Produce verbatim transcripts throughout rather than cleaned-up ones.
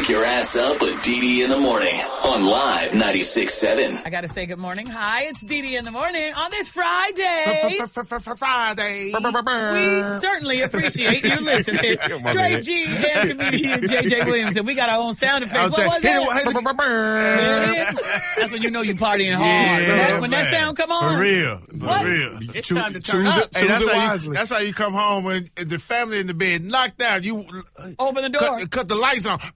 Wake your ass up with Dee Dee in the morning on Live ninety-six point seven. I got to say good morning. Hi, it's Dee Dee in the morning on this Friday. Friday. We certainly appreciate you listening. Trey G and comedian J J Williams, and we got our own sound effect. What was that? There it is. That's when you know you're partying hard. Yeah, when that sound come on. For real. For What? real. It's Choo- time to turn choose up. it- hey, that's, Choose it how you, wisely. that's how you come home and the family in the bed knocked out. You Open the door. cut, cut the lights on.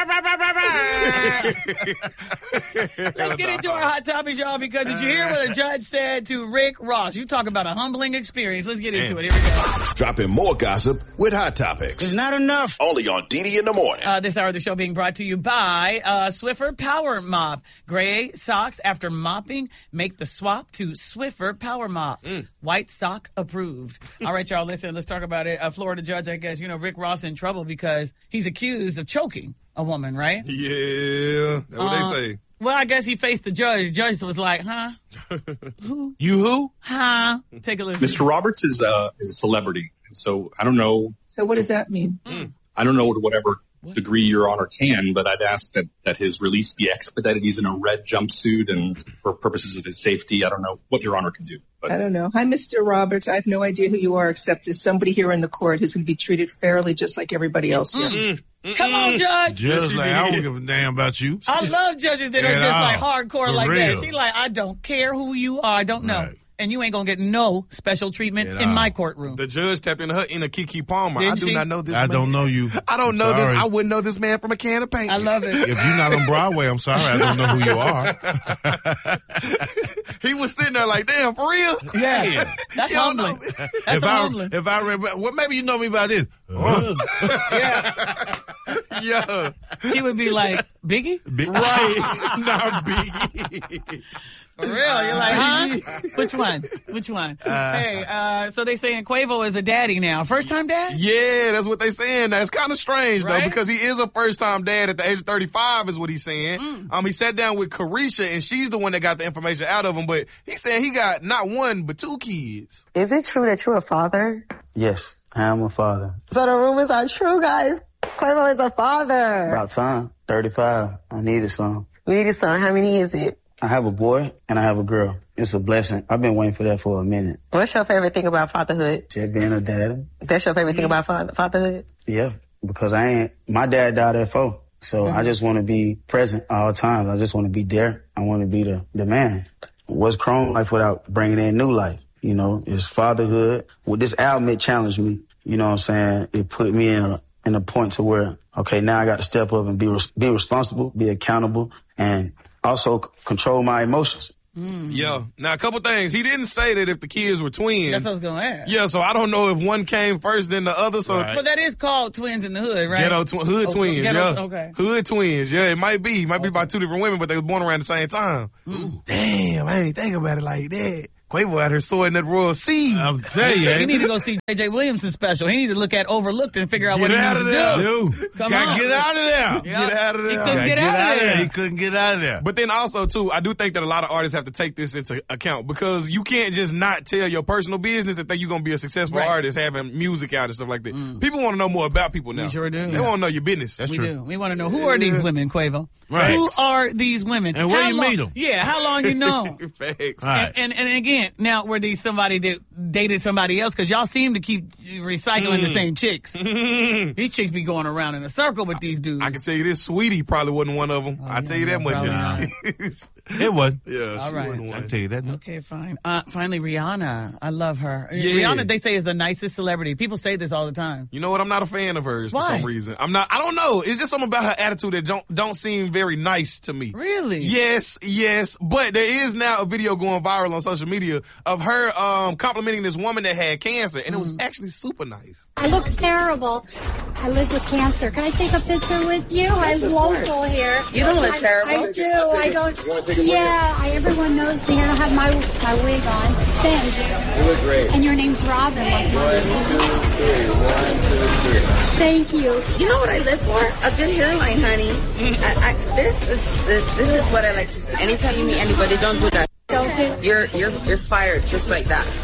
Let's get into our hot topics, y'all, because did you hear what a judge said to Rick Ross? You talk about a humbling experience. Let's get into it. Here we go. Dropping more gossip with Hot Topics. It's not enough. Only on Dee Dee in the morning. Uh, this hour of the show being brought to you by uh, Swiffer Power Mop. Gray socks after mopping make the swap to Swiffer Power Mop. Mm. White sock approved. All right, y'all, listen, let's talk about it. A Florida judge, I guess, you know, Rick Ross in trouble because he's accused of choking a woman, right? Yeah, that's what Uh, they say. Well, I guess he faced the judge. The judge was like, huh? Who? You who? Huh? Take a listen. Mister Roberts is a, is a celebrity. And so I don't know. So what does that mean? I don't know to whatever degree Your Honor can, but I'd ask that, that his release be expedited. He's in a red jumpsuit, and for purposes of his safety, I don't know what Your Honor can do. But I don't know. Hi, Mister Roberts. I have no idea who you are except as somebody here in the court who's going to be treated fairly just like everybody else here. Mm. Come on, Judge. Just like I don't give a damn about you. I love judges that are At just like all. hardcore For like real. that. She like, I don't care who you are. I don't know. Right. And you ain't going to get no special treatment At in all. my courtroom. The judge tapped in her in a Kiki Palmer. Didn't I do she? not know this I man. don't know you. I don't know this. Sorry. I wouldn't know this man from a can of paint. I love it. If you're not on Broadway, I'm sorry. I don't know who you are. He was sitting there like, damn, for real? Yeah. That's You don't humbling. know me. That's if I, humbling. if I read, well, maybe you know me by this. Uh, Yeah. Yeah. She would be like, Biggie? big- Right. Not Biggie. For real? You're like, huh? Which one? Which one? hey, uh, so they saying Quavo is a daddy now. First time dad? Yeah, that's what they saying. That's kind of strange, Right? though, because he is a first-time dad at the age of thirty-five is what he's saying. Mm. Um, he sat down with Carisha, and she's the one that got the information out of him, but he's saying he got not one, but two kids. Is it true that you're a father? Yes, I am a father. So the rumors are true, guys. Quavo is a father. About time. thirty-five. I needed some. We need a son. How many is it? I have a boy and I have a girl. It's a blessing. I've been waiting for that for a minute. What's your favorite thing about fatherhood? Just being a daddy. That's your favorite thing about father- fatherhood? Yeah, because I ain't, my dad died at four. So I just want to be present all times. I just want to be there. I want to be the, the man. What's Chrome life without bringing in new life? You know, it's fatherhood. With this album, it challenged me. You know what I'm saying? It put me in a, in a point to where, okay, now I got to step up and be, res- be responsible, be accountable, and also c- control my emotions. Yeah. Now, a couple things. He didn't say that if the kids were twins. That's what I was going to ask. Yeah, so I don't know if one came first than the other. So Right. But that is called twins in the hood, right? Ghetto tw- hood Oh, twins, ghetto- yeah. okay. Hood twins, yeah. It might be. It might be by two different women, but they were born around the same time. Damn, I ain't think about it like that. Quavo out here sorting that royal seed. I'm telling you, You ain't need to go see J J Williams' special. He need to look at Overlooked and figure out Get what he out needs of to there. do. Dude, Come gotta on. get out of there. Yeah. Get out of there. He couldn't Gotta get, out, of there. He couldn't get out of there. But then also, too, I do think that a lot of artists have to take this into account because you can't just not tell your personal business and think you're going to be a successful Right. artist having music out and stuff like that. People want to know more about people now. We sure do. They want to know your business. That's We true. do. We want to know, who are these women, Quavo? Right. Who are these women? And where How you long- meet 'em? Yeah, how long you know 'em? Facts. All right. And, and and again, now were these somebody that dated somebody else? Because y'all seem to keep recycling the same chicks. These chicks be going around in a circle with these dudes. I can tell you this, Sweetie probably wasn't one of them. I tell you that much. probably It wasn't. Yeah, All she right. wasn't I one. tell you that. No. Okay, fine. Uh, finally, Rihanna. I love her. Yeah. Rihanna, they say, is the nicest celebrity. People say this all the time. You know what? I'm not a fan of hers Why? for some reason. I'm not. I don't know. It's just something about her attitude that don't don't seem very nice to me. Really? Yes, yes. But there is now a video going viral on social media of her um, complimenting this woman that had cancer, and it was actually super nice. I look terrible. I live with cancer. Can I take a picture with you? I'm local here. You don't look I, terrible. I do. I don't. Yeah, I, everyone knows me. I don't have my my wig on. Thanks. You look great. And your name's Robin. Like One, two, three. One, two, three. Thank you. You know what I live for? A good hairline, honey. I, I, this is this is what I like to see. Anytime you meet anybody, don't do that. Don't do. You're you're you're fired just like that.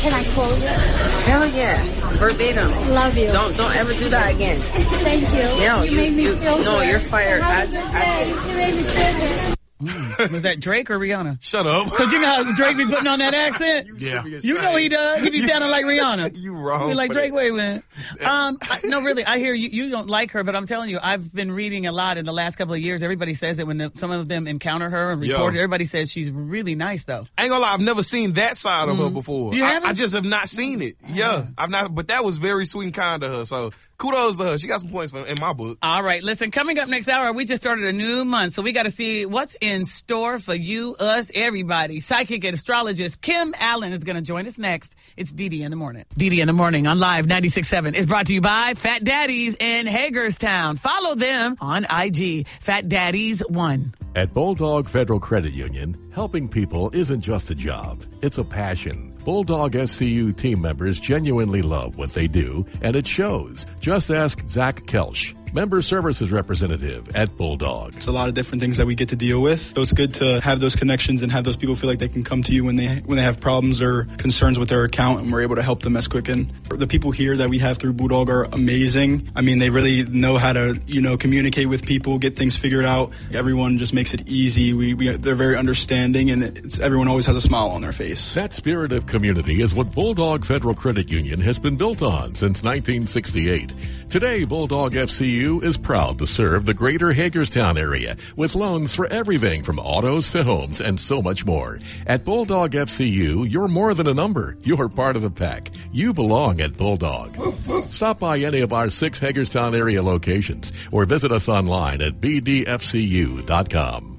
Can I quote you? Hell yeah. Verbatim. Love you. Don't don't ever do that again. Thank you. No, you, you, made me you, feel no, good. you're fired. Have I, a good I, day. You made me feel good. Mm. Was that Drake or Rihanna? Shut up. Because you know how Drake be putting on that accent? Yeah. You know he does. He be sounding like Rihanna. You wrong. Be like, for Drake, that. wait a minute. Um, I, no, really, I hear you. You don't like her, but I'm telling you, I've been reading a lot in the last couple of years. Everybody says that when the, some of them encounter her and report Yo. it, everybody says she's really nice, though. I ain't gonna lie, I've never seen that side of her Mm. before. You I, haven't? I just have not seen it. Yeah, I've not. But that was very sweet and kind of her. So kudos to her. She got some points for, in my book. All right, listen, coming up next hour, we just started a new month, so we got to see what's in store for you, us, everybody. Psychic and astrologist Kim Allen is going to join us next. It's D D in the Morning. D D in the Morning on Live ninety-six point seven is brought to you by Fat Daddies in Hagerstown. Follow them on I G, Fat Daddies one. At Bulldog Federal Credit Union, helping people isn't just a job, it's a passion. Bulldog F C U team members genuinely love what they do, and it shows. Just ask Zach Kelsch, Member Services Representative at Bulldog. It's a lot of different things that we get to deal with. So it's good to have those connections and have those people feel like they can come to you when they when they have problems or concerns with their account, and we're able to help them as quick. And the people here that we have through Bulldog are amazing. I mean, they really know how to, you know, communicate with people, get things figured out. Everyone just makes it easy. We, we they're very understanding, and it's, everyone always has a smile on their face. That spirit of community is what Bulldog Federal Credit Union has been built on since nineteen sixty-eight. Today, Bulldog F C U is proud to serve the greater Hagerstown area with loans for everything from autos to homes and so much more. At Bulldog F C U, you're more than a number. You're part of the pack. You belong at Bulldog. Stop by any of our six Hagerstown area locations or visit us online at b d f c u dot com.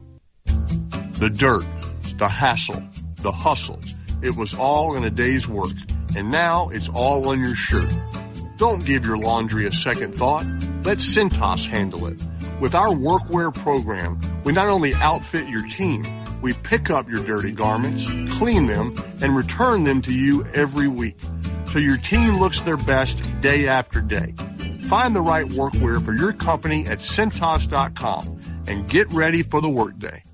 The dirt, the hassle, the hustle. It was all in a day's work, and now it's all on your shirt. Don't give your laundry a second thought. Let Cintas handle it. With our workwear program, we not only outfit your team, we pick up your dirty garments, clean them, and return them to you every week, so your team looks their best day after day. Find the right workwear for your company at Cintas dot com and get ready for the workday.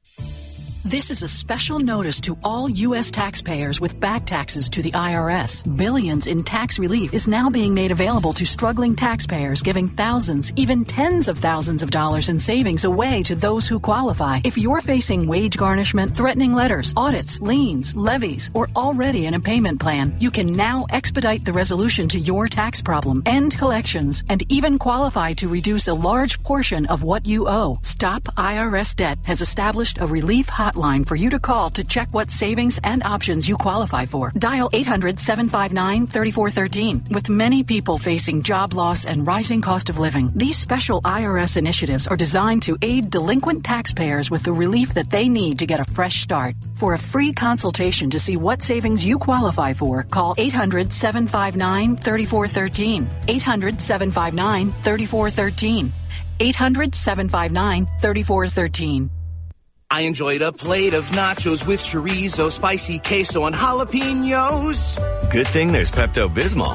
This is a special notice to all U S taxpayers with back taxes to the I R S. Billions in tax relief is now being made available to struggling taxpayers, giving thousands, even tens of thousands of dollars in savings away to those who qualify. If you're facing wage garnishment, threatening letters, audits, liens, levies, or already in a payment plan, you can now expedite the resolution to your tax problem, end collections, and even qualify to reduce a large portion of what you owe. Stop I R S Debt has established a relief hotline for you to call to check what savings and options you qualify for. Dial eight hundred, seven five nine, three four one three. With many people facing job loss and rising cost of living, these special I R S initiatives are designed to aid delinquent taxpayers with the relief that they need to get a fresh start. For a free consultation to see what savings you qualify for, call eight hundred, seven five nine, three four one three. eight hundred, seven five nine, three four one three. eight hundred, seven five nine, three four one three. I enjoyed a plate of nachos with chorizo, spicy queso, and jalapenos. Good thing there's Pepto-Bismol.